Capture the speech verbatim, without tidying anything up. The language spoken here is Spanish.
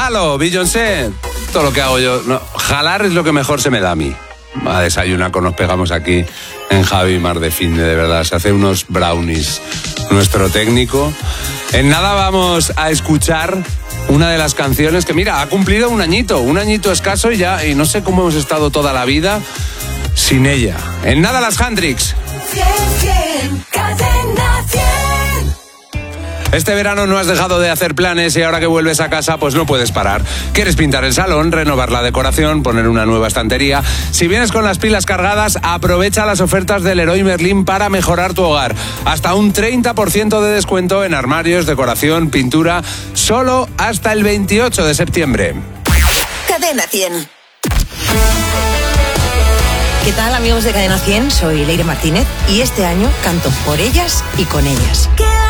Halo, Beyoncé. Todo lo que hago yo. No, jalar es lo que mejor se me da a mí. A desayunar con nos pegamos aquí en Javi Mar de Finde, de verdad. Se hace unos brownies nuestro técnico. En nada vamos a escuchar una de las canciones que, mira, ha cumplido un añito, un añito escaso y ya, y no sé cómo hemos estado toda la vida sin ella. En nada, las Handricks. cien, cien, Cadena cien. Este verano no has dejado de hacer planes y ahora que vuelves a casa pues no puedes parar. ¿Quieres pintar el salón, renovar la decoración, poner una nueva estantería? Si vienes con las pilas cargadas, aprovecha las ofertas del Leroy Merlin para mejorar tu hogar. Hasta un treinta por ciento de descuento en armarios, decoración, pintura, solo hasta el veintiocho de septiembre. Cadena cien. ¿Qué tal, amigos de Cadena cien? Soy Leire Martínez y este año canto por ellas y con ellas.